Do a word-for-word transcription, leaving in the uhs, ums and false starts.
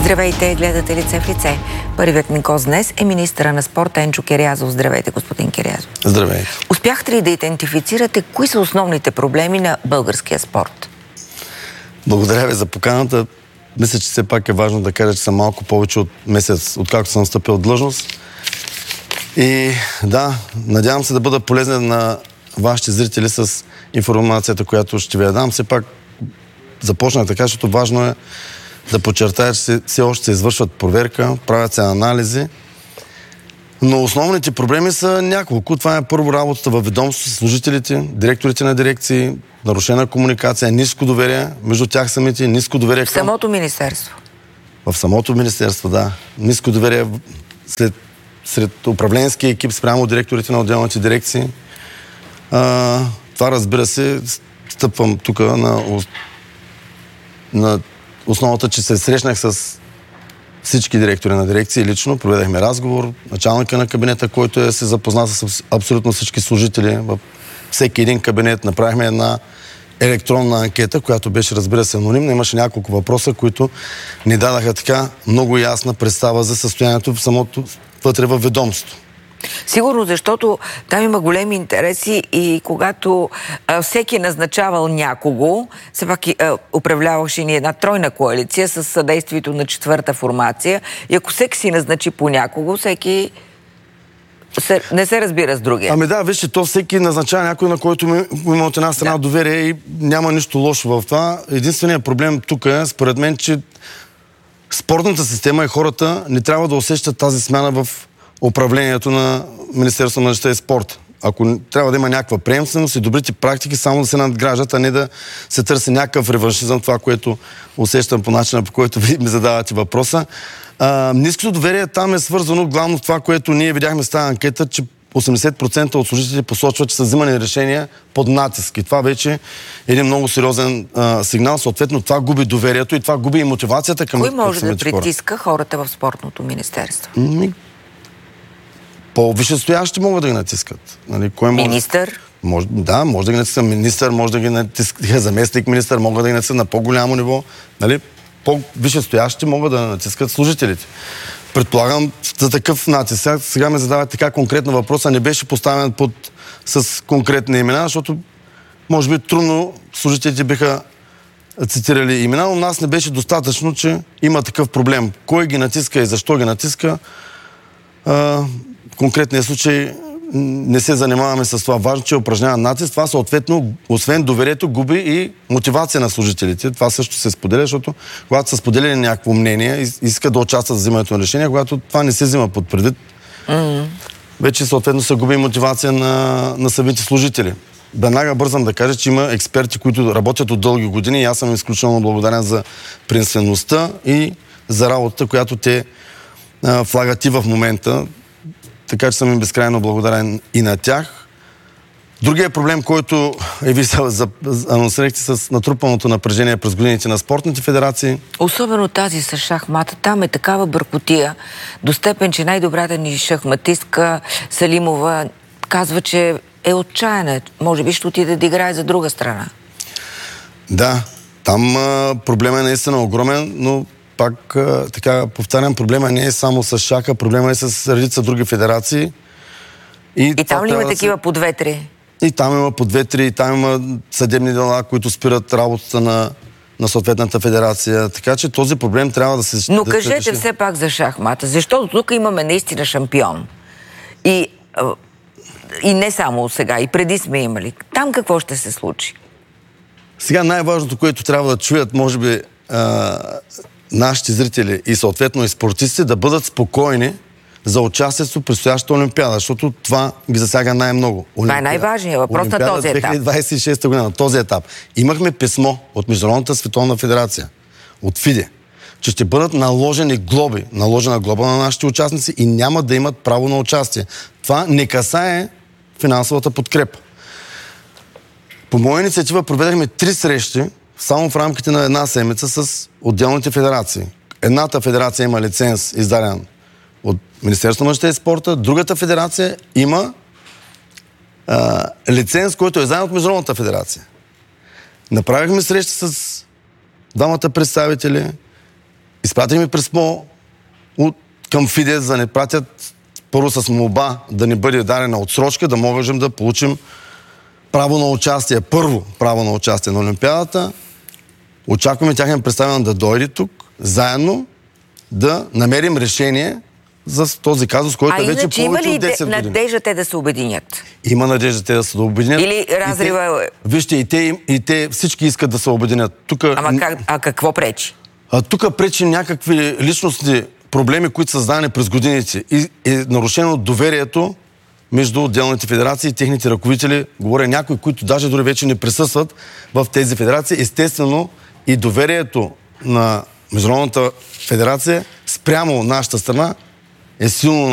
Здравейте, гледате Лице в лице. Първият ми гост днес е министъра на спорта Енчо Кирязов. Здравейте, господин Кирязов. Здравейте. Успяхте ли да идентифицирате кои са основните проблеми на българския спорт? Благодаря ви за поканата. Мисля, че все пак е важно да кажа, че съм малко повече от месец, откакто съм стъпил в длъжност. И да, надявам се да бъда полезен на вашите зрители с информацията, която ще ви я дам. Все пак започнах така, защото важно е да подчертая, че все още се извършват проверка, правят се анализи. Но основните проблеми са няколко. Това е първо работата във ведомството с служителите, директорите на дирекции, нарушена комуникация, ниско доверие, между тях самите, ниско доверие към... В самото министерство? В самото министерство, да. Ниско доверие след, сред управленския екип спрямо директорите на отделните дирекции. А, това, разбира се, стъпвам тук на, на основата, че се срещнах с всички директори на дирекции лично, проведахме разговор, началника на кабинета, който е се запозна с абсолютно всички служители във всеки един кабинет. Направихме една електронна анкета, която беше, разбира се, анонимна. Имаше няколко въпроса, които ни дадаха така много ясна представа за състоянието в самото вътре във ведомството. Сигурно, защото там има големи интереси и когато а, всеки е назначавал някого, все пак а, управляваше ни една тройна коалиция с съдействието на четвърта формация и ако всеки си назначи по някого, всеки се, не се разбира с другия. Ами да, вижте, то всеки назначава някой, на който ми, има от една страна да. доверие и няма нищо лошо в това. Единственият проблем тук е, според мен, че спортната система и хората не трябва да усещат тази смяна в управлението на Министерството на младежта и спорта. Ако трябва да има някаква приемственост и добрите практики, само да се надграждат, а не да се търси някакъв реваншизъм, това, което усещам по начина, по който ви ми задавате въпроса. А, ниското доверие там е свързано главно с това, което ние видяхме с тази анкета, че осемдесет процента от служителите посочват, че са взимани решения под натиск. И това вече е един много сериозен а, сигнал. Съответно, това губи доверието и това губи и мотивацията към... Кой може да притиска хора? хората в спортното министерство? Ми... По-висшестоящи могат да ги натискат. Нали, кой може... Министър? Може, да, може да ги натискат министър, може да ги натискат заместник министър, могат да ги натискат на по-голямо ниво. Нали, по-висшестоящи могат да натискат служителите. Предполагам за такъв натиск. Сега ме задават така конкретно въпроса, не беше поставен под, с конкретни имена, защото може би трудно служителите биха цитирали имена, но нас не беше достатъчно, че има такъв проблем. Кой ги натиска и защо ги натиска? В конкретния случай не се занимаваме с това. Важно, че упражнява натиск. Това съответно, освен доверието, губи и мотивация на служителите. Това също се споделя, защото когато са споделили някакво мнение, искат да участват в взимането на решения, когато това не се взима под предвид, mm-hmm. вече съответно се губи мотивация на, на самите служители. Веднага бързам да кажа, че има експерти, които работят от дълги години и аз съм изключително благодарен за принципността и за работата, която те а, влагат и в момента. Така че съм им безкрайно благодарен и на тях. Другият проблем, който е ви анонсирахте с натрупаното напрежение през годините на спортните федерации. Особено тази с шахмата. Там е такава бъркотия. До степен, че най-добрата ни шахматистка Салимова казва, че е отчаяна. Може би ще отиде да играе за друга страна. Да, там а, проблема е наистина огромен, но пак, така, повтарям, проблема не е само с шаха, проблема е с редица други федерации. И, и там ли има да такива се... по две-три? И там има по две-три, и там има съдебни дела, които спират работата на, на съответната федерация. Така че този проблем трябва да се... Но да кажете се все пак за шахмата, защото тук имаме наистина шампион. И, и не само сега, и преди сме имали. Там какво ще се случи? Сега най-важното, което трябва да чуят, може би, а... нашите зрители и съответно и спортисти да бъдат спокойни за участието в предстоящата Олимпиада, защото това ги засяга най-много. Това е най-важният въпрос на този етап. две хиляди двадесет и шеста година, на този етап. Имахме писмо от Международната световна федерация, от ФИДЕ, че ще бъдат наложени глоби, наложена глоба на нашите участници и няма да имат право на участие. Това не касае финансовата подкрепа. По моя инициатива проведахме три срещи само в рамките на една седмица с отделните федерации. Едната федерация има лиценз, издаден от Министерството на младежта и спорта, другата федерация има а, лиценз, който е издаден от Международната федерация. Направихме среща с двамата представители, изпратихме писмо от, към Фидес да не пратят първо с молба да ни бъде дадена отсрочка, да можем да получим право на участие. Първо право на участие на Олимпиадата. Очакваме тяхен представител да дойде тук, заедно да намерим решение за този казус, който а е вече иначе повече има ли от десет години. надежда те да се обединят? Има надежда те да се обединят. Или разрива... И те, вижте, и те, и те всички искат да се обединят. Тука, Ама как, а какво пречи? а, тук пречи някакви личностни проблеми, които са създадени през годините. И е нарушено доверието между отделните федерации и техните ръководители. Говоря някои, които даже дори вече не присъстват в тези федерации. Естествено и доверието на Международната федерация спрямо нашата страна е силно